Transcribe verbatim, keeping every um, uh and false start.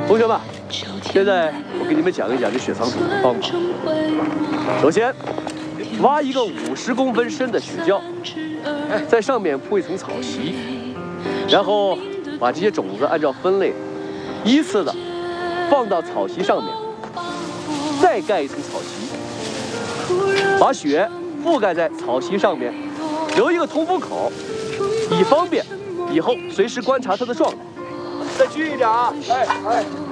同学们，现在我给你们讲一讲这雪藏土的方法。首先，挖一个五十公分深的雪窖，在上面铺一层草席，然后把这些种子按照分类，依次的放到草席上面，再盖一层草席，把雪覆盖在草席上面，留一个通风口，以方便以后随时观察它的状态。再均匀一点啊！哎哎。